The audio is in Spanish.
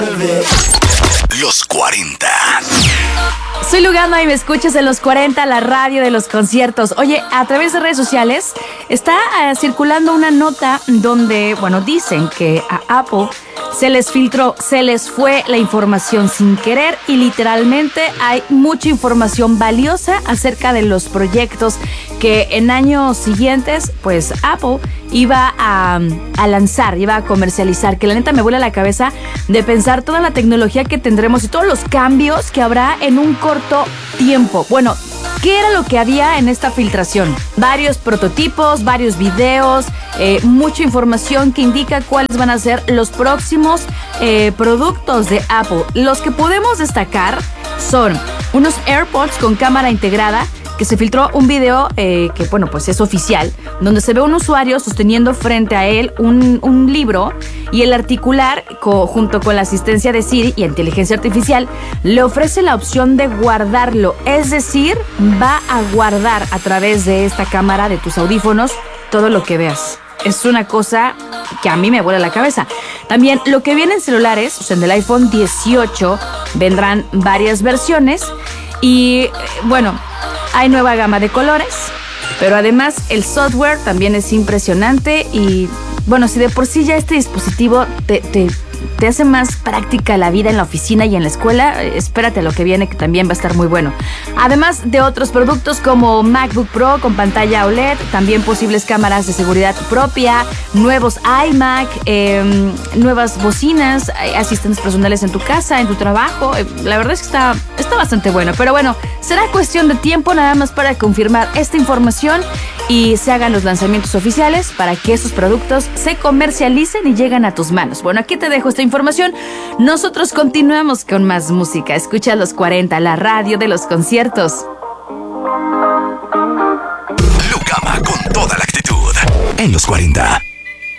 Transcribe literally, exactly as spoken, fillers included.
Los cuarenta. Soy Lugama y me escuchas en Los cuarenta, la radio de los conciertos. Oye, a través de redes sociales está uh, circulando una nota donde, bueno, dicen que a Apple se les filtró, se les fue la información sin querer y literalmente hay mucha información valiosa acerca de los proyectos que en años siguientes, pues Apple iba a, a lanzar, iba a comercializar, que la neta me vuela la cabeza de pensar toda la tecnología que tendremos y todos los cambios que habrá en un corto tiempo. Bueno, ¿qué era lo que había en esta filtración? Varios prototipos, varios videos, eh, mucha información que indica cuáles van a ser los próximos eh, productos de Apple. Los que podemos destacar son unos AirPods con cámara integrada, que se filtró un video eh, que, bueno, pues es oficial, donde se ve un usuario sosteniendo frente a él un, un libro y el articular, co, junto con la asistencia de Siri y inteligencia artificial, le ofrece la opción de guardarlo. Es decir, va a guardar a través de esta cámara de tus audífonos todo lo que veas. Es una cosa que a mí me vuela la cabeza. También lo que viene en celulares, o sea, en el iPhone dieciocho vendrán varias versiones y, bueno, hay nueva gama de colores, pero además el software también es impresionante y, bueno, si de por sí ya este dispositivo te, te, te hace más práctica la vida en la oficina y en la escuela, espérate a lo que viene, que también va a estar muy bueno. Además de otros productos como MacBook Pro con pantalla O L E D, también posibles cámaras de seguridad propia, nuevos iMac, eh, nuevas bocinas, asistentes personales en tu casa, en tu trabajo. La verdad es que está, está bastante bueno, pero bueno, será cuestión de tiempo nada más para confirmar esta información y se hagan los lanzamientos oficiales para que esos productos se comercialicen y lleguen a tus manos. Bueno, aquí te dejo esta información. Nosotros continuamos con más música. Escucha Los cuarenta, la radio de los conciertos. Lugama con toda la actitud en Los cuarenta.